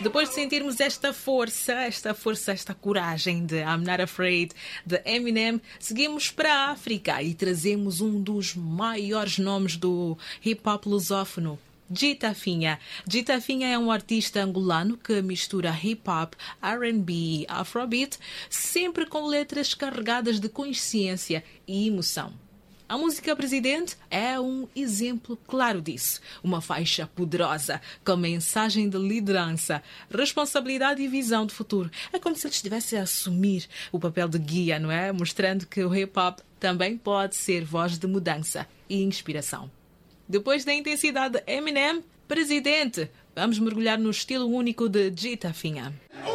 Depois de sentirmos esta força, esta coragem de I'm Not Afraid, de Eminem, seguimos para a África e trazemos um dos maiores nomes do hip-hop lusófono, Jita Finha. Jita Finha é um artista angolano que mistura hip-hop, R&B e afrobeat, sempre com letras carregadas de consciência e emoção. A música Presidente é um exemplo claro disso. Uma faixa poderosa, com mensagem de liderança, responsabilidade e visão de futuro. É como se ele estivesse a assumir o papel de guia, não é? Mostrando que o hip-hop também pode ser voz de mudança e inspiração. Depois da intensidade de Eminem, Presidente, vamos mergulhar no estilo único de Jita Finha.